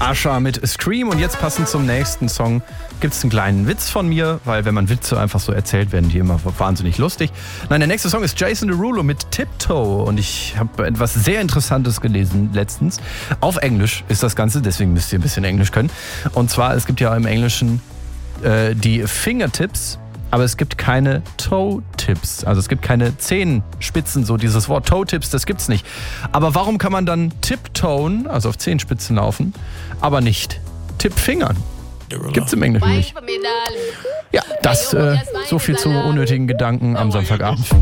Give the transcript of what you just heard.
Asha mit Scream. Und jetzt passend zum nächsten Song gibt es einen kleinen Witz von mir, weil wenn man Witze einfach so erzählt, werden die immer wahnsinnig lustig. Nein, der nächste Song ist Jason Derulo mit Tiptoe. Und ich habe etwas sehr Interessantes gelesen letztens. Auf Englisch ist das Ganze, deswegen müsst ihr ein bisschen Englisch können. Und zwar, es gibt ja im Englischen die Fingertips, aber es gibt keine Toe-Tips. Also es gibt keine Zehenspitzen, so dieses Wort Toe-Tips, das gibt's nicht. Aber warum kann man dann tiptoen, also auf Zehenspitzen laufen, aber nicht Tippfingern? Gibt's im Englischen nicht. Ja, das so viel zu unnötigen Gedanken am Samstagabend.